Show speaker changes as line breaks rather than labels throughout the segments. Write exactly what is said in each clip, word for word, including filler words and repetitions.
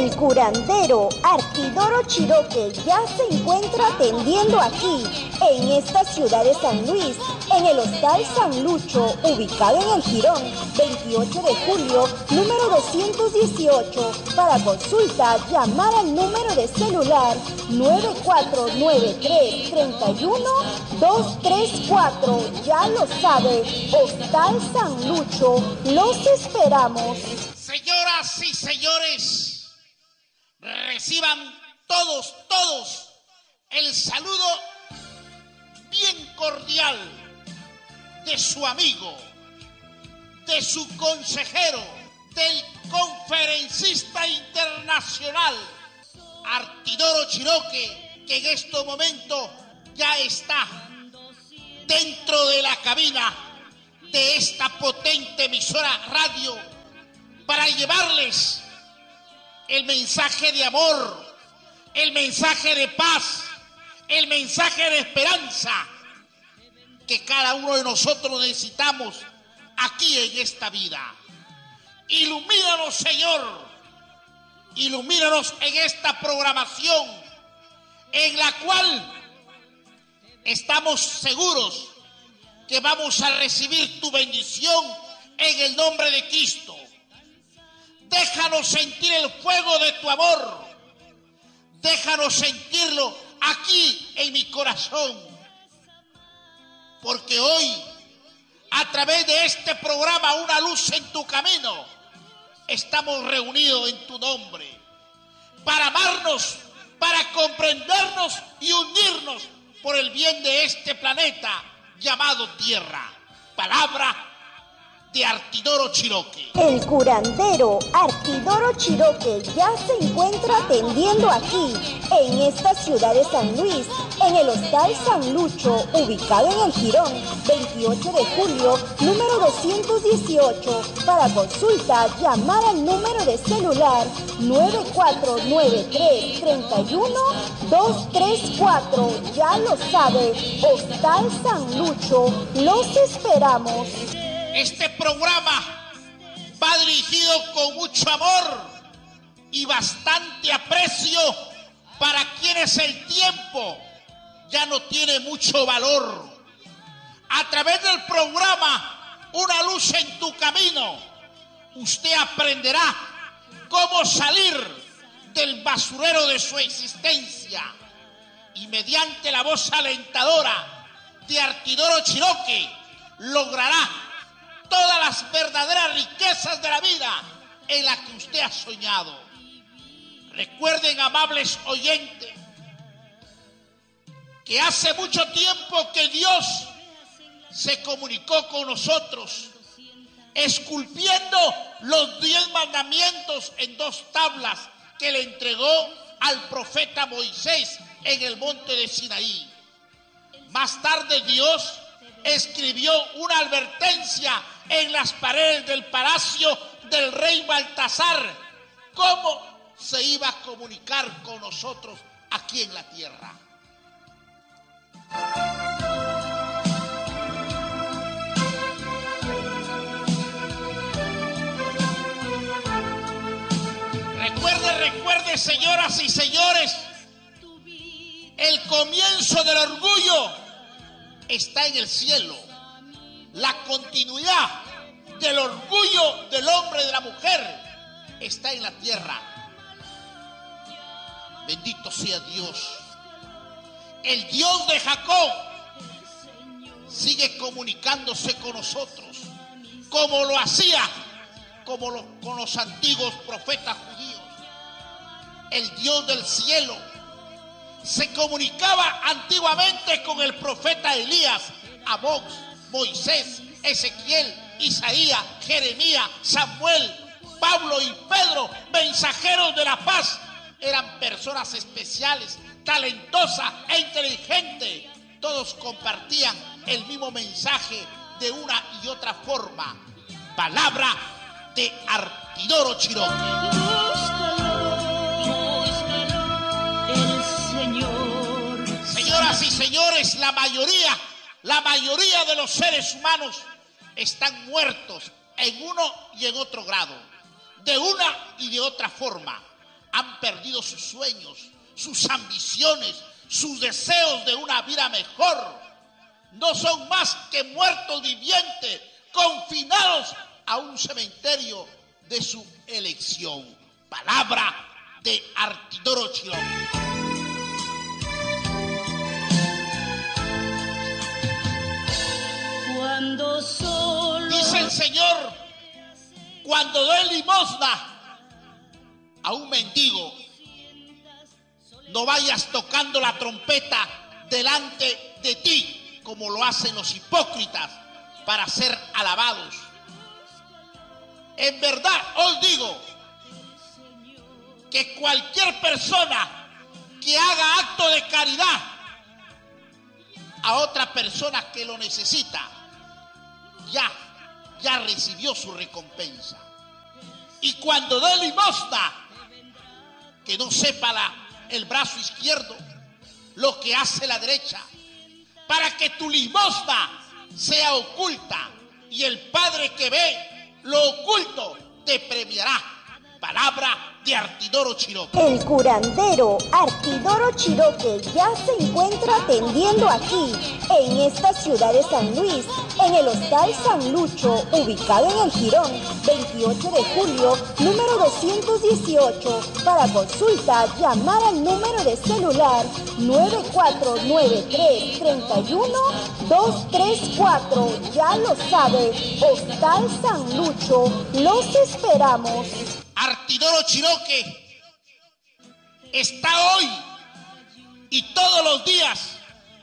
El curandero Artidoro Chiroque ya se encuentra atendiendo aquí, en esta ciudad de San Luis, en el Hostal San Lucho, ubicado en el Jirón, veintiocho de julio, número doscientos dieciocho. Para consulta, llamar al número de celular nueve cuatro nueve tres, tres uno, dos tres cuatro. Ya lo sabe, Hostal San Lucho, los esperamos.
Señoras y señores, reciban todos, todos el saludo bien cordial de su amigo, de su consejero, del conferencista internacional Artidoro Chiroque, que en este momento ya está dentro de la cabina de esta potente emisora radio para llevarles el mensaje de amor, el mensaje de paz, el mensaje de esperanza que cada uno de nosotros necesitamos aquí en esta vida. Ilumínanos, Señor, ilumínanos en esta programación en la cual estamos seguros que vamos a recibir tu bendición en el nombre de Cristo. Déjanos sentir el fuego de tu amor. Déjanos sentirlo aquí en mi corazón. Porque hoy, a través de este programa, Una Luz en tu Camino, estamos reunidos en tu nombre. Para amarnos, para comprendernos y unirnos por el bien de este planeta llamado Tierra. Palabra de Artidoro Chiroque.
El curandero Artidoro Chiroque ya se encuentra atendiendo aquí, en esta ciudad de San Luis, en el Hostal San Lucho, ubicado en el Jirón, veintiocho de julio, número doscientos dieciocho. Para consulta, llamar al número de celular nueve cuatro nueve tres, tres uno, dos tres cuatro. Ya lo sabe, Hostal San Lucho, los esperamos.
Este programa va dirigido con mucho amor y bastante aprecio para quienes el tiempo ya no tiene mucho valor. A través del programa Una Luz en tu Camino, usted aprenderá cómo salir del basurero de su existencia y mediante la voz alentadora de Artidoro Chiroque logrará todas las verdaderas riquezas de la vida en la que usted ha soñado. Recuerden, amables oyentes, que hace mucho tiempo que Dios se comunicó con nosotros, esculpiendo los diez mandamientos en dos tablas que le entregó al profeta Moisés en el monte de Sinaí. Más tarde Dios escribió una advertencia en las paredes del palacio del rey Baltasar, cómo se iba a comunicar con nosotros aquí en la tierra. Recuerde, recuerde, señoras y señores, el comienzo del orgullo está en el cielo. La continuidad del orgullo del hombre y de la mujer está en la tierra. Bendito sea Dios. El Dios de Jacob sigue comunicándose con nosotros, como lo hacía como lo, con los antiguos profetas judíos. El Dios del cielo se comunicaba antiguamente con el profeta Elías, Amós, Moisés, Ezequiel, Isaías, Jeremías, Samuel, Pablo y Pedro, mensajeros de la paz. Eran personas especiales, talentosas e inteligentes. Todos compartían el mismo mensaje de una y otra forma. Palabra de Artidoro Chiroque. Señoras y señores, la mayoría, la mayoría de los seres humanos están muertos en uno y en otro grado, de una y de otra forma. han perdido sus sueños, sus ambiciones, sus deseos de una vida mejor. No son más que muertos vivientes, confinados a un cementerio de su elección. Palabra de Artidoro Chiroque.
Cuando solo...
Dice el Señor, cuando doy limosna a un mendigo, no vayas tocando la trompeta delante de ti, como lo hacen los hipócritas para ser alabados. En verdad os digo que cualquier persona que haga acto de caridad a otra persona que lo necesita, ya, ya recibió su recompensa. Y cuando dé limosna, que no sepa la, el brazo izquierdo lo que hace la derecha, para que tu limosna sea oculta y el Padre que ve lo oculto te premiará. Palabra de Artidoro Chiroque.
El curandero Artidoro Chiroque ya se encuentra atendiendo aquí, en esta ciudad de San Luis, en el Hostal San Lucho, ubicado en el Jirón, veintiocho de julio, número doscientos dieciocho. Para consulta, llamar al número de celular nueve cuatro nueve tres, tres uno, dos tres cuatro. Ya lo sabe, Hostal San Lucho, los esperamos.
Artidoro Chiroque está hoy y todos los días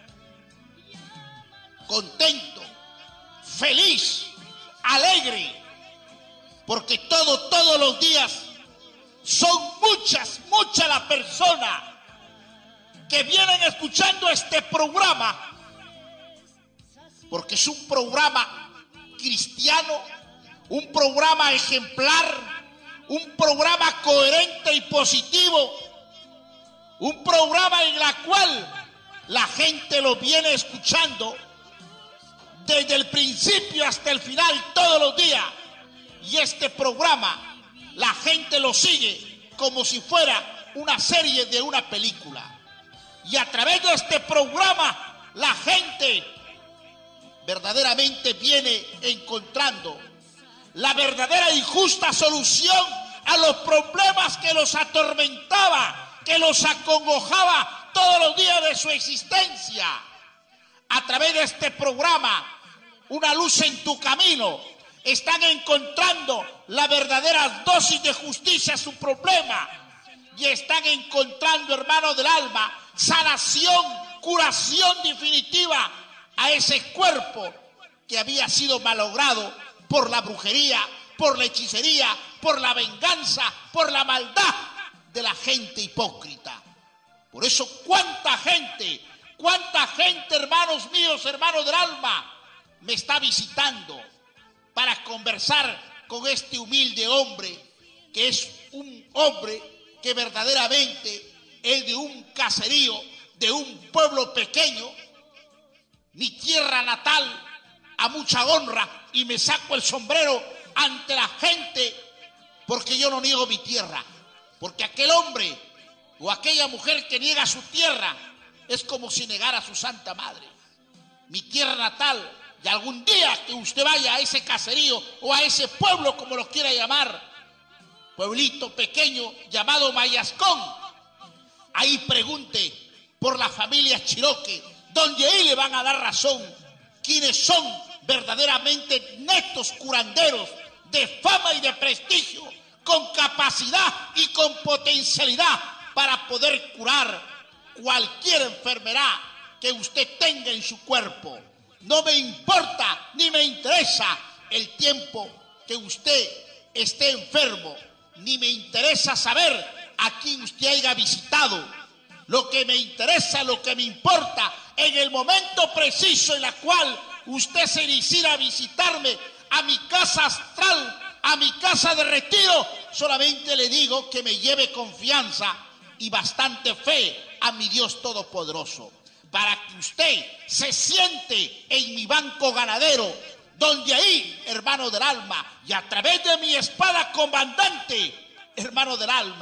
contento, feliz, alegre, porque todo, todos los días son muchas, muchas las personas que vienen escuchando este programa, porque es un programa cristiano, un programa ejemplar, un programa coherente y positivo, un programa en el cual la gente lo viene escuchando desde el principio hasta el final todos los días. Y este programa la gente lo sigue como si fuera una serie de una película. Y a través de este programa la gente verdaderamente viene encontrando la verdadera y justa solución a los problemas que los atormentaba, que los acongojaba todos los días de su existencia. A través de este programa, Una Luz en tu Camino, están encontrando la verdadera dosis de justicia a su problema y están encontrando, hermanos del alma, sanación, curación definitiva a ese cuerpo que había sido malogrado por la brujería, por la hechicería, por la venganza, por la maldad de la gente hipócrita. Por eso, cuánta gente, cuánta gente, hermanos míos, hermanos del alma, me está visitando para conversar con este humilde hombre, que es un hombre que verdaderamente es de un caserío, de un pueblo pequeño, mi tierra natal, a mucha honra, y me saco el sombrero ante la gente, porque yo no niego mi tierra, porque aquel hombre o aquella mujer que niega su tierra es como si negara a su santa madre. Mi tierra natal, y algún día que usted vaya a ese caserío o a ese pueblo, como lo quiera llamar, pueblito pequeño llamado Mayascón, ahí pregunte por la familia Chiroque, donde ahí le van a dar razón quienes son verdaderamente netos curanderos de fama y de prestigio, con capacidad y con potencialidad para poder curar cualquier enfermedad que usted tenga en su cuerpo. No me importa ni me interesa el tiempo que usted esté enfermo, ni me interesa saber a quién usted haya visitado. Lo que me interesa, lo que me importa, en el momento preciso en el cual usted se decida a visitarme a mi casa astral, a mi casa de retiro, solamente le digo que me lleve confianza y bastante fe a mi Dios Todopoderoso, para que usted se siente en mi banco ganadero, donde ahí, hermano del alma, y a través de mi espada comandante, hermano del alma,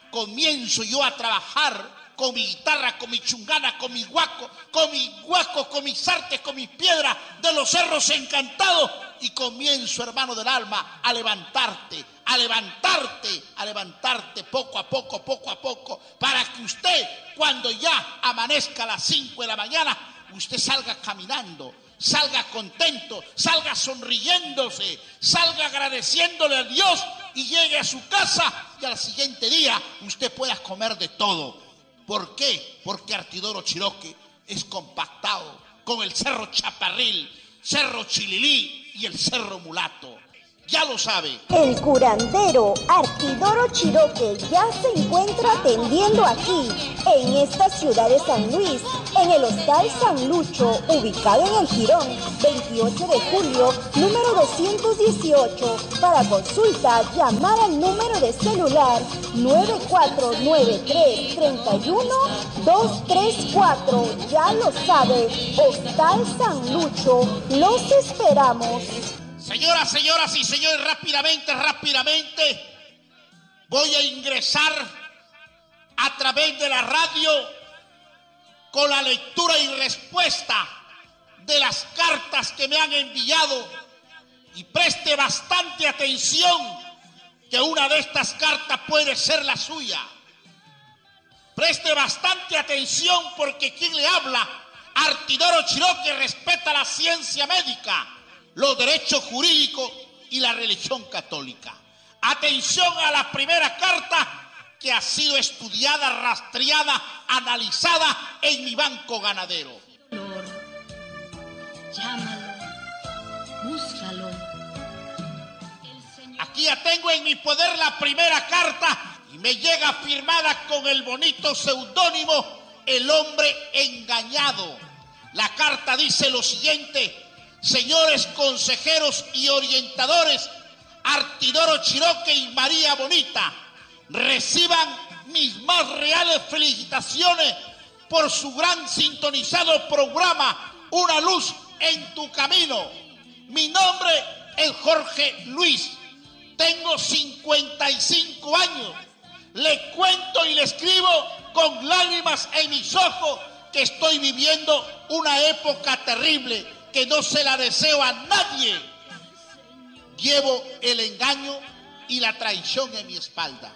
comienzo yo a trabajar con mi guitarra, con mi chungana, con mi guaco, con mi guaco, con mis artes, con mis piedras de los cerros encantados, y comienzo, hermano del alma, a levantarte, a levantarte, a levantarte poco a poco, poco a poco, para que usted, cuando ya amanezca a las cinco de la mañana, usted salga caminando, salga contento, salga sonriéndose, salga agradeciéndole a Dios y llegue a su casa y al siguiente día usted pueda comer de todo. ¿Por qué? Porque Artidoro Chiroque es compactado con el Cerro Chaparril, Cerro Chililí y el Cerro Mulato. Ya lo sabe.
El curandero Artidoro Chiroque ya se encuentra atendiendo aquí, en esta ciudad de San Luis, en el Hostal San Lucho, ubicado en el Jirón, veintiocho de julio, número doscientos dieciocho. Para consulta, llamar al número de celular nueve cuatro nueve tres, tres uno, dos tres cuatro. Ya lo sabe, Hostal San Lucho, los esperamos.
Señoras, señoras y señores, rápidamente, rápidamente, voy a ingresar a través de la radio con la lectura y respuesta de las cartas que me han enviado, y preste bastante atención que una de estas cartas puede ser la suya. Preste bastante atención porque quien le habla, Artidoro Chiroque, respeta la ciencia médica, los derechos jurídicos y la religión católica. Atención a la primera carta que ha sido estudiada, rastreada, analizada en mi banco ganadero.
Llámalo, búscalo.
Aquí ya tengo en mi poder la primera carta y me llega firmada con el bonito seudónimo El Hombre Engañado. La carta dice lo siguiente: señores consejeros y orientadores Artidoro Chiroque y María Bonita, reciban mis más reales felicitaciones por su gran sintonizado programa Una Luz en tu Camino. Mi nombre es Jorge Luis, tengo cincuenta y cinco años, le cuento y le escribo con lágrimas en mis ojos que estoy viviendo una época terrible que no se la deseo a nadie. Llevo el engaño y la traición en mi espalda.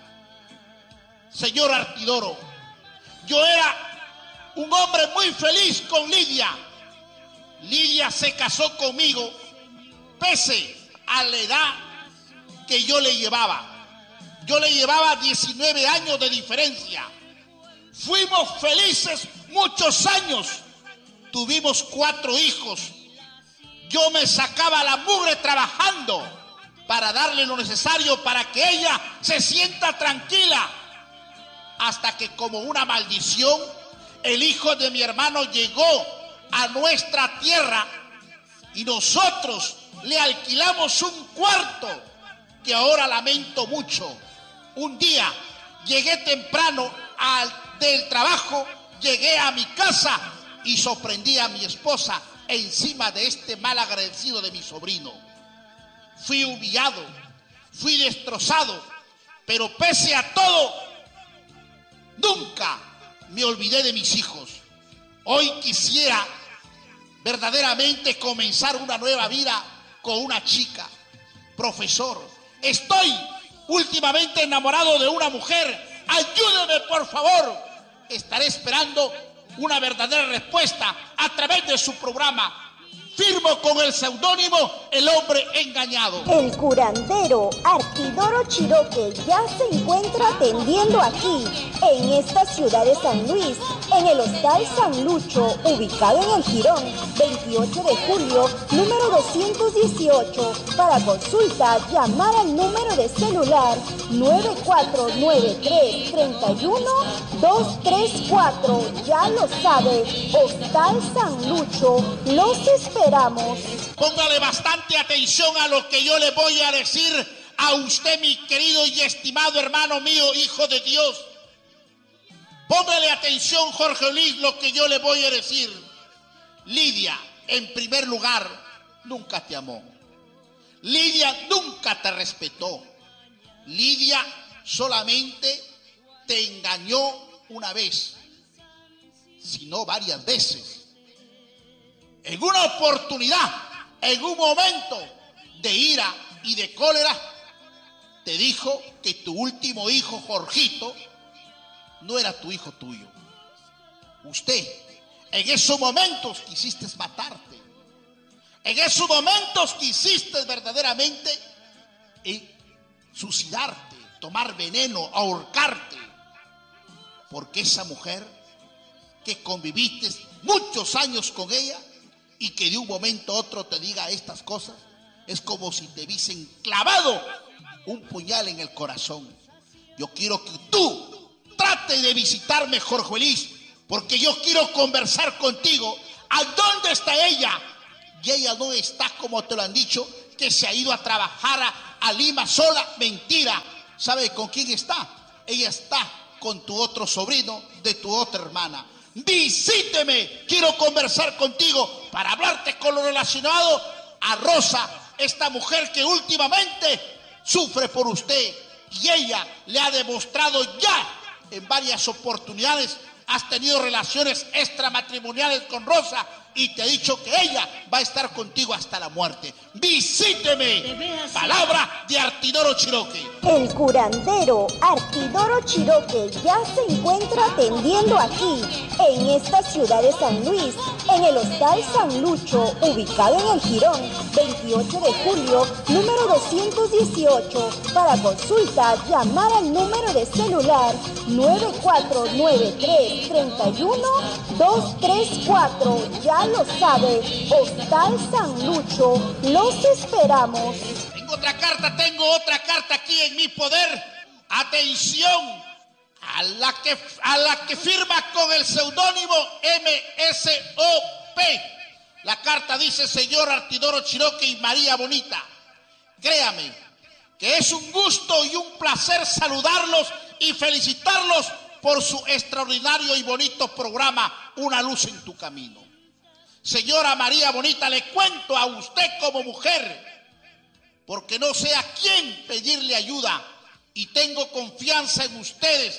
Señor Artidoro, yo era un hombre muy feliz con Lidia. Lidia se casó conmigo pese a la edad que yo le llevaba. Yo le llevaba diecinueve años de diferencia. Fuimos felices muchos años. Tuvimos cuatro hijos. Yo me sacaba la mugre trabajando para darle lo necesario para que ella se sienta tranquila. Hasta que, como una maldición, el hijo de mi hermano llegó a nuestra tierra y nosotros le alquilamos un cuarto que ahora lamento mucho. Un día llegué temprano al, del trabajo, llegué a mi casa y sorprendí a mi esposa encima de este mal agradecido de mi sobrino. Fui humillado, fui destrozado, pero pese a todo, nunca me olvidé de mis hijos. Hoy quisiera verdaderamente comenzar una nueva vida con una chica. Profesor, estoy últimamente enamorado de una mujer. Ayúdeme, por favor. Estaré esperando una verdadera respuesta a través de su programa. Firmo con el seudónimo El Hombre Engañado.
El curandero Artidoro Chiroque ya se encuentra atendiendo aquí, en esta ciudad de San Luis, en el Hostal San Lucho, ubicado en el Jirón, veintiocho de julio, número doscientos dieciocho. Para consulta, llamar al número de celular nueve cuatro nueve tres, tres uno, dos tres cuatro. Ya lo sabe, Hostal San Lucho, los esperamos.
Póngale bastante atención a lo que yo le voy a decir a usted, mi querido y estimado hermano mío, hijo de Dios. Póngale atención, Jorge Luis, lo que yo le voy a decir. Lidia, en primer lugar, nunca te amó. Lidia nunca te respetó. Lidia solamente te engañó una vez, sino varias veces. En una oportunidad, en un momento de ira y de cólera, te dijo que tu último hijo, Jorgito, no era tu hijo tuyo. Usted, en esos momentos quisiste matarte. En esos momentos quisiste verdaderamente eh, suicidarte, tomar veneno, ahorcarte. Porque esa mujer que conviviste muchos años con ella y que de un momento a otro te diga estas cosas, es como si te hubiesen clavado un puñal en el corazón. Yo quiero que tú trates de visitarme, Jorge Luis, porque yo quiero conversar contigo. ¿A dónde está ella? Y ella no está, como te lo han dicho, que se ha ido a trabajar a, a Lima sola. Mentira. ¿Sabe con quién está? Ella está con tu otro sobrino de tu otra hermana. Visíteme. Quiero conversar contigo para hablarte con lo relacionado a Rosa, esta mujer que últimamente sufre por usted. Y ella le ha demostrado ya en varias oportunidades. Has tenido relaciones extramatrimoniales con Rosa y te ha dicho que ella va a estar contigo hasta la muerte. Visíteme. Palabra de Artidoro Chiroque.
El curandero Artidoro Chiroque ya se encuentra atendiendo aquí, en esta ciudad de San Luis, en el Hostal San Lucho, ubicado en el Jirón, veintiocho de julio, número doscientos dieciocho. Para consulta, llamar al número de celular nueve cuatro nueve tres, tres uno, dos tres cuatro. Ya lo sabe, Hostal San Lucho, los esperamos.
Tengo otra carta, tengo otra carta aquí en mi poder. Atención a la que, a la que firma con el seudónimo M S O P. La carta dice: señor Artidoro Chiroque y María Bonita, créame que es un gusto y un placer saludarlos y felicitarlos por su extraordinario y bonito programa Una Luz en tu Camino. Señora María Bonita, le cuento a usted como mujer, porque no sé a quién pedirle ayuda y tengo confianza en ustedes.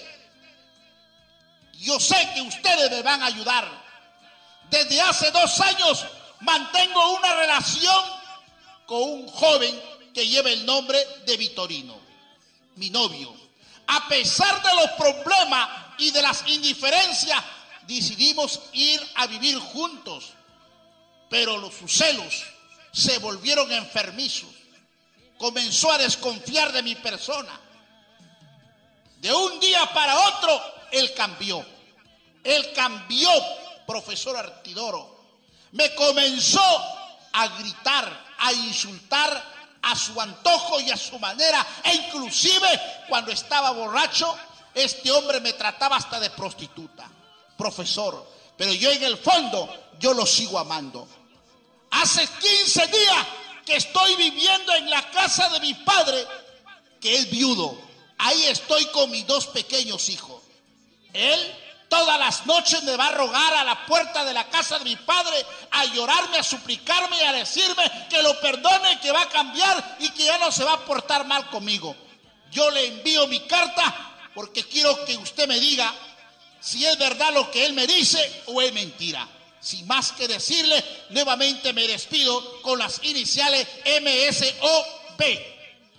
Yo sé que ustedes me van a ayudar. Desde hace dos años mantengo una relación con un joven que lleva el nombre de Vitorino, mi novio. A pesar de los problemas y de las indiferencias, decidimos ir a vivir juntos. Pero los sus celos se volvieron enfermizos. Comenzó a desconfiar de mi persona. De un día para otro, él cambió. Él cambió, profesor Artidoro. Me comenzó a gritar, a insultar a su antojo y a su manera. E inclusive, cuando estaba borracho, este hombre me trataba hasta de prostituta. Profesor, pero yo en el fondo, yo lo sigo amando. Hace quince días que estoy viviendo en la casa de mi padre, que es viudo. Ahí estoy con mis dos pequeños hijos. Él todas las noches me va a rogar a la puerta de la casa de mi padre, a llorarme, a suplicarme y a decirme que lo perdone, que va a cambiar y que ya no se va a portar mal conmigo. Yo le envío mi carta porque quiero que usted me diga si es verdad lo que él me dice o es mentira. Sin más que decirle, nuevamente me despido con las iniciales M S O P.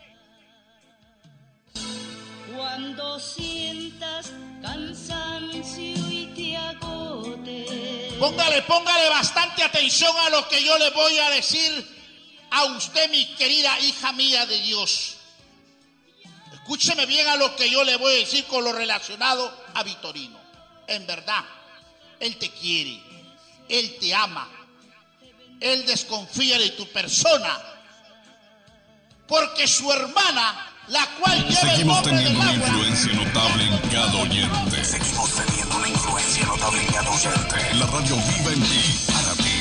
Cuando sientas cansancio y te agotes.
Póngale, póngale bastante atención a lo que yo le voy a decir a usted, mi querida hija mía de Dios. Escúcheme bien a lo que yo le voy a decir con lo relacionado a Vitorino. En verdad, él te quiere. Él te ama. Él desconfía de tu persona. Porque su hermana, la cual lleva el
Seguimos
nombre de
teniendo una
Laura,
influencia notable en cada oyente.
Seguimos teniendo una influencia notable en cada oyente.
La radio viva en ti, para ti.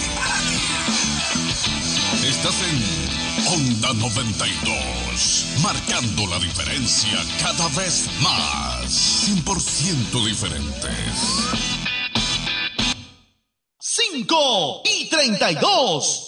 Estás en Onda noventa y dos, marcando la diferencia cada vez más. cien por ciento diferentes.
cinco y treinta y dos.